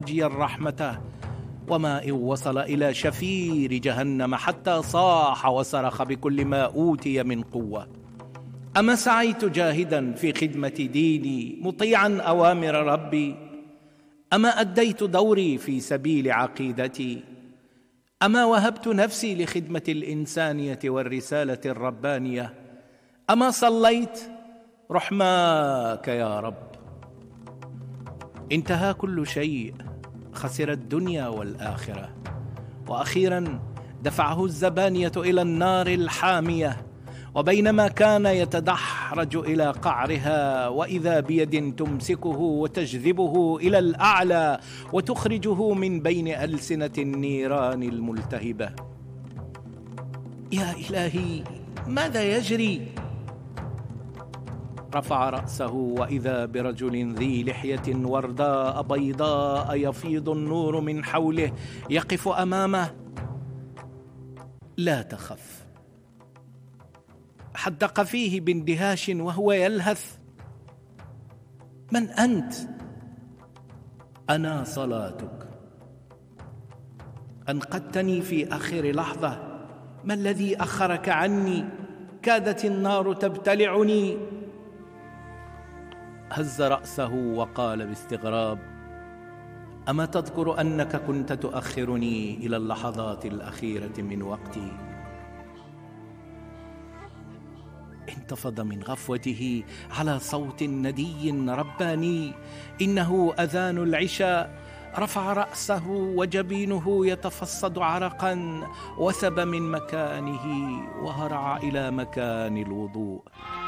الرحمة، وما إن وصل إلى شفير جهنم حتى صاح وصرخ بكل ما أوتي من قوة. أما سعيت جاهدا في خدمة ديني مطيعا أوامر ربي؟ أما أديت دوري في سبيل عقيدتي؟ أما وهبت نفسي لخدمة الإنسانية والرسالة الربانية؟ أما صليت؟ رحماك يا رب. انتهى كل شيء، خسر الدنيا والآخرة، وأخيرا دفعه الزبانية إلى النار الحامية، وبينما كان يتدحرج إلى قعرها وإذا بيد تمسكه وتجذبه إلى الأعلى وتخرجه من بين ألسنة النيران الملتهبة. يا إلهي، ماذا يجري؟ رفع رأسه وإذا برجل ذي لحية ورداء بيضاء يفيض النور من حوله يقف أمامه. لا تخف. حدق فيه باندهاش وهو يلهث. من أنت؟ أنا صلاتك. أنقذتني في آخر لحظة. ما الذي أخرك عني؟ كادت النار تبتلعني. هز رأسه وقال باستغراب: أما تذكر أنك كنت تؤخرني إلى اللحظات الأخيرة من وقتي؟ انتفض من غفوته على صوت ندي رباني: إنه أذان العشاء. رفع رأسه وجبينه يتفصد عرقا، وثب من مكانه وهرع إلى مكان الوضوء.